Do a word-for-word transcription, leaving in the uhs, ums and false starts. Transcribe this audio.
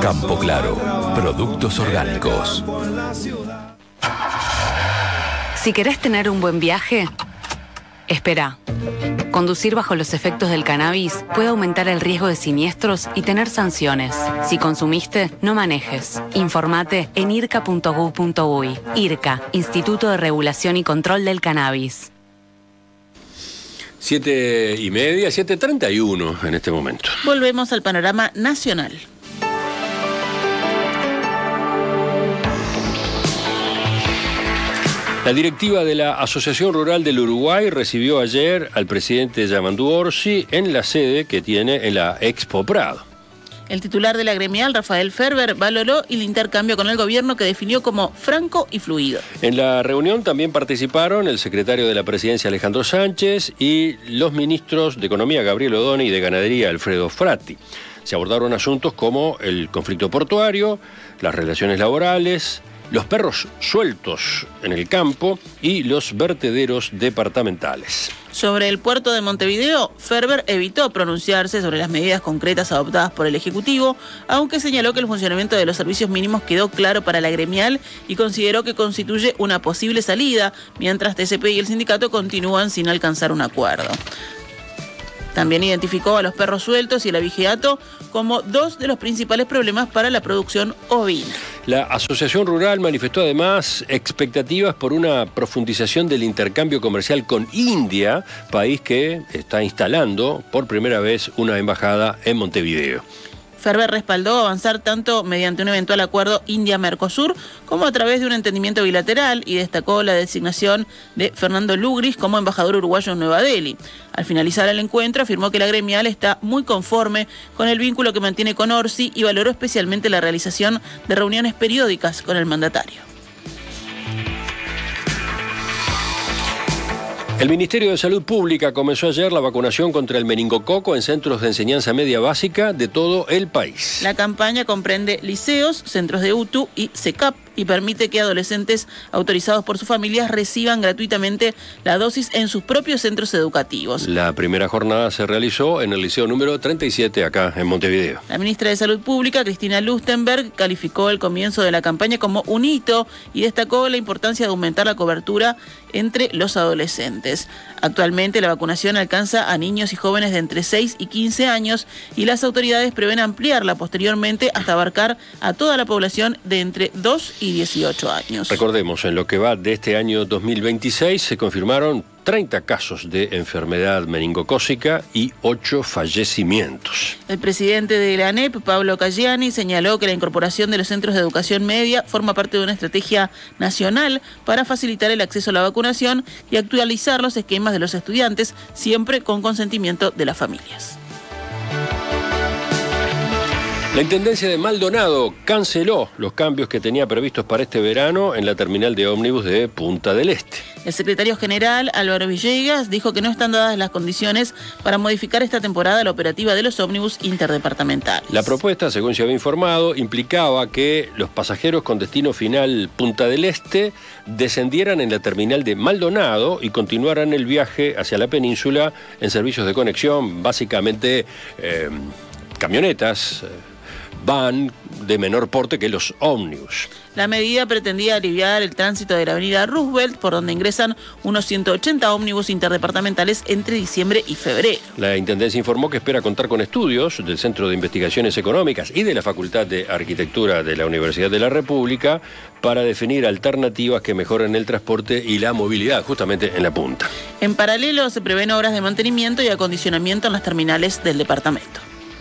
Campo Claro, productos orgánicos. Si querés tener un buen viaje, espera. Conducir bajo los efectos del cannabis puede aumentar el riesgo de siniestros y tener sanciones. Si consumiste, no manejes. Informate en irca punto gob punto uy. IRCA, Instituto de Regulación y Control del Cannabis. Siete y media, siete treinta y uno en este momento. Volvemos al panorama nacional. La directiva de la Asociación Rural del Uruguay recibió ayer al presidente Yamandu Orsi en la sede que tiene en la Expo Prado. El titular de la gremial, Rafael Ferber, valoró el intercambio con el gobierno que definió como franco y fluido. En la reunión también participaron el secretario de la Presidencia, Alejandro Sánchez, y los ministros de Economía, Gabriel Odoni, y de Ganadería, Alfredo Fratti. Se abordaron asuntos como el conflicto portuario, las relaciones laborales, los perros sueltos en el campo y los vertederos departamentales. Sobre el puerto de Montevideo, Ferber evitó pronunciarse sobre las medidas concretas adoptadas por el Ejecutivo, aunque señaló que el funcionamiento de los servicios mínimos quedó claro para la gremial y consideró que constituye una posible salida, mientras T C P y el sindicato continúan sin alcanzar un acuerdo. También identificó a los perros sueltos y el abigeato como dos de los principales problemas para la producción ovina. La Asociación Rural manifestó además expectativas por una profundización del intercambio comercial con India, país que está instalando por primera vez una embajada en Montevideo. Ferber respaldó avanzar tanto mediante un eventual acuerdo India-Mercosur como a través de un entendimiento bilateral y destacó la designación de Fernando Lugris como embajador uruguayo en Nueva Delhi. Al finalizar el encuentro afirmó que la gremial está muy conforme con el vínculo que mantiene con Orsi y valoró especialmente la realización de reuniones periódicas con el mandatario. El Ministerio de Salud Pública comenzó ayer la vacunación contra el meningococo en centros de enseñanza media básica de todo el país. La campaña comprende liceos, centros de U T U y C E C A P y permite que adolescentes autorizados por sus familias reciban gratuitamente la dosis en sus propios centros educativos. La primera jornada se realizó en el liceo número treinta y siete acá en Montevideo. La ministra de Salud Pública, Cristina Lustenberg, calificó el comienzo de la campaña como un hito y destacó la importancia de aumentar la cobertura entre los adolescentes. Actualmente la vacunación alcanza a niños y jóvenes de entre seis y quince años y las autoridades prevén ampliarla posteriormente hasta abarcar a toda la población de entre dos y dieciocho años. Recordemos, en lo que va de este año dos mil veintiséis se confirmaron treinta casos de enfermedad meningocócica y ocho fallecimientos. El presidente de la ANEP, Pablo Caggiani, señaló que la incorporación de los centros de educación media forma parte de una estrategia nacional para facilitar el acceso a la vacunación y actualizar los esquemas de los estudiantes, siempre con consentimiento de las familias. La Intendencia de Maldonado canceló los cambios que tenía previstos para este verano en la terminal de ómnibus de Punta del Este. El secretario general, Álvaro Villegas, dijo que no están dadas las condiciones para modificar esta temporada la operativa de los ómnibus interdepartamentales. La propuesta, según se había informado, implicaba que los pasajeros con destino final Punta del Este descendieran en la terminal de Maldonado y continuaran el viaje hacia la península en servicios de conexión, básicamente eh, camionetas, van de menor porte que los ómnibus. La medida pretendía aliviar el tránsito de la avenida Roosevelt, por donde ingresan unos ciento ochenta ómnibus interdepartamentales entre diciembre y febrero. La Intendencia informó que espera contar con estudios del Centro de Investigaciones Económicas y de la Facultad de Arquitectura de la Universidad de la República para definir alternativas que mejoren el transporte y la movilidad, justamente en la punta. En paralelo, se prevén obras de mantenimiento y acondicionamiento en las terminales del departamento.